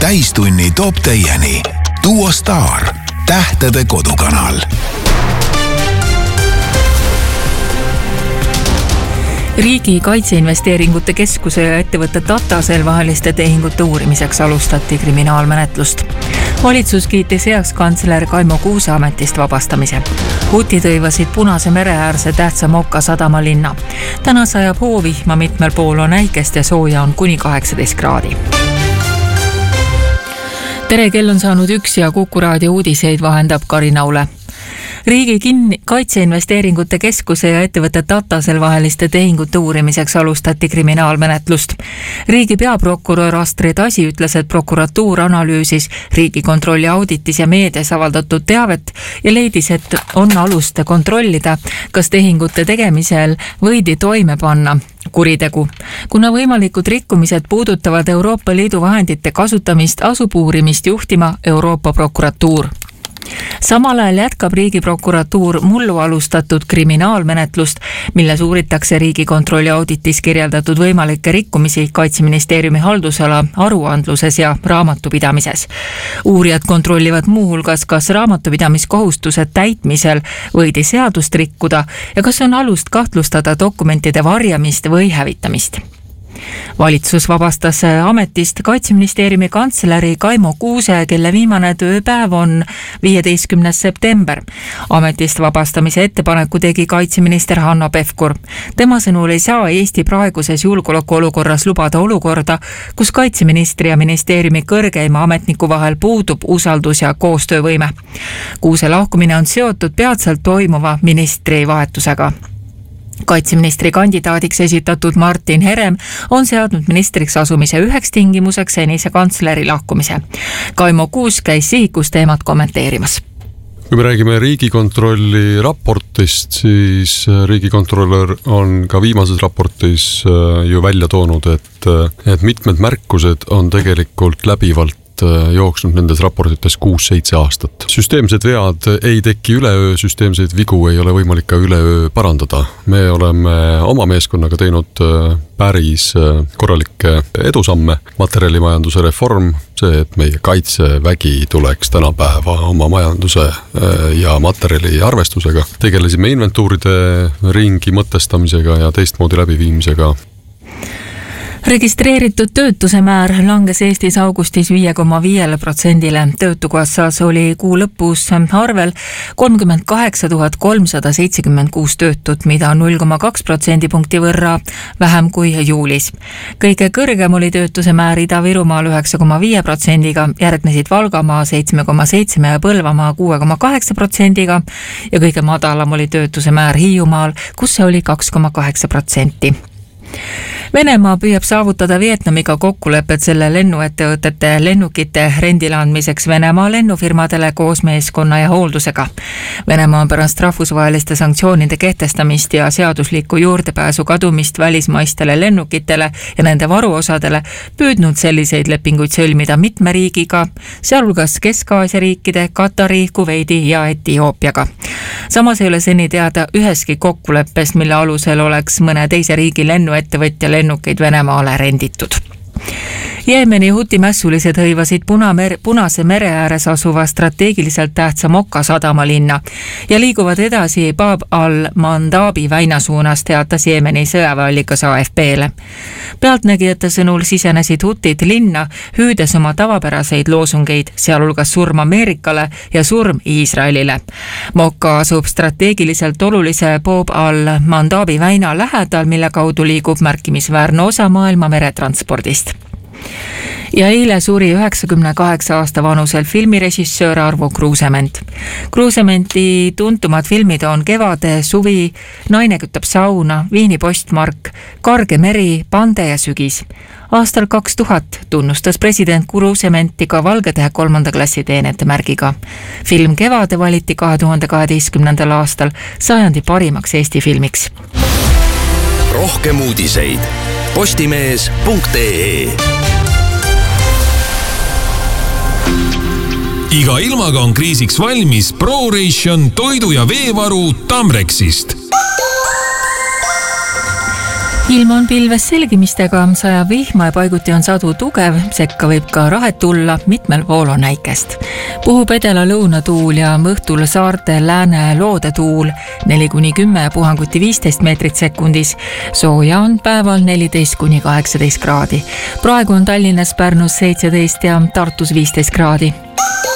Täistunni toob teieni Duo Star, tähtede kodukanal. Riigi kaitseinvesteeringute keskuse ja ettevõtte Tatasel vaheliste tehingute uurimiseks alustati kriminaalmenetlust. Valitsus kiitis heaks kantsler Kaimo Kuuse ametist vabastamise. Hutid õivasid Punase mere äärse tähtsa Moka sadamalinna. Täna sajab hoovihma, mitmel pool on äikest ja sooja on kuni 18 kraadi. Tere, kell on saanud 1 ja Kuku raadio uudiseid vahendab Karina Ule. Riigi kaitseinvesteeringute keskuse ja ettevõtte Tatasel vaheliste tehingute uurimiseks alustati kriminaalmenetlust. Riigi peaprokurör Astrid Asi ütles, et prokuratuur analüüsis Riigikontrolli auditis ja meedias avaldatud teavet ja leidis, et on alust kontrollida, kas tehingute tegemisel võidi toime panna kuritegu. Kuna võimalikud rikkumised puudutavad Euroopa Liidu vahendite kasutamist, asub uurimist juhtima Euroopa prokuratuur. Samal ajal jätkab Riigiprokuratuur mullu alustatud kriminaalmenetlust, milles uuritakse Riigikontrolli auditis kirjeldatud võimalikke rikkumisi Kaitseministeeriumi haldusala aruandluses ja raamatupidamises. Uurijad kontrollivad muuhulgas, kas raamatupidamiskohustuse täitmisel võidi seadust rikkuda ja kas on alust kahtlustada dokumentide varjamist või hävitamist. Valitsus vabastas ametist Kaitseministeeriumi kantsleri Kaimo Kuuse, kelle viimane tööpäev on 15. september. Ametist vabastamise ettepaneku tegi kaitseminister Hanno Pevkur. Tema sõnul ei saa Eesti praeguses julgeolekuolukorras lubada olukorda, kus kaitseministri ja ministeeriumi kõrgeima ametniku vahel puudub usaldus ja koostöövõime. Kuuse lahkumine on seotud peatselt toimuva ministri vahetusega. Kaitseministri kandidaadiks esitatud Martin Herem on seadnud ministriks asumise üheks tingimuseks senise kantsleri lahkumise. Kaimo Kuus käis sihikus teemat kommenteerimas. Kui me räägime Riigikontrolli raportist, siis Riigikontrollör on ka viimases raportis ju välja toonud, et mitmed märkused on tegelikult läbivalt jooksnud nendes raportites 6-7 aastat. Süsteemsed vead ei teki üleöö, süsteemseid vigu ei ole võimalik ka üleöö parandada. Me oleme oma meeskonnaga teinud päris korralikke edusamme. Materjalimajanduse reform, see, et meie kaitsevägi tuleks tänapäeva oma majanduse ja materjali arvestusega. Tegelesime inventuuride ringi mõtestamisega ja teistmoodi läbiviimisega. Registreeritud töötuse määr langes Eestis augustis 5,5%. Töötukassas oli kuu lõpus arvel 38 376 töötut, mida 0,2% punkti võrra vähem kui juulis. Kõige kõrgem oli töötuse määr Ida-Virumaal 9,5%-ga, järgnesid Valgamaa 7,7% ja Põlvamaa 6,8%-ga ja kõige madalam oli töötuse määr Hiiumaal, kus see oli 2,8%. Venemaa püüab saavutada Vietnamiga kokkulepet selle lennuettevõtete lennukite rendile andmiseks Venemaa lennufirmadele koos meeskonna ja hooldusega. Venemaa on pärast rahvusvaheliste sanktsioonide kehtestamist ja seaduslikku juurdepääsu kadumist välismaistele lennukitele ja nende varuosadele püüdnud selliseid lepinguid sõlmida mitme riigiga, sealhulgas Kesk-Aasia riikide, Katari, Kuveidi ja Etioopiaga. Samas ei ole seni teada üheski kokkuleppest, mille alusel oleks mõne teise riigi lennuettevõtja lennukeid Venemaale renditud. Jeemeni huti mässulised hõivasid Punase mere ääres asuva strateegiliselt tähtsa Moka sadamalinna ja liiguvad edasi Bab al-Mandabi väina suunas, teatas Jeemeni sõjaväeallikas AFP-le. Pealtnägijate sõnul sisenesid hutid linna, hüüdes oma tavapäraseid loosungeid, sealhulgas surm Ameerikale ja surm Iisraelile. Moka asub strateegiliselt olulise Bab al-Mandabi väina lähedal, mille kaudu liigub märkimisväärne osa maailma meretranspordist. Ja eile suri 98 aasta vanusel filmirežissöör Arvo Kruusement. Kruusementi tuntumad filmid on Kevade, Suvi, Naine kütab sauna, Viini postmark, Karge meri, Pande ja sügis. Aastal 2000 tunnustas president Kruusementi ka Valgetähe 3. klassi teenete märgiga. Film Kevade valiti 2012. aastal sajandi parimaks Eesti filmiks. Rohkem uudiseid postimees.ee. Iga ilmaga on kriisiks valmis ProRation toidu- ja veevaru Tamrexist. ilm on pilves selgimistega, sajab vihma ja paiguti on sadu tugev, sekka võib ka rahet tulla, mitmel pool on äikest. Puhub edela lõunatuul ja õhtul saarte lääne loodetuul 4-10 puhanguti 15 meetrit sekundis. Sooja on päeval 14-18 kraadi. Praegu on Tallinnas, Pärnus 17 ja Tartus 15 kraadi.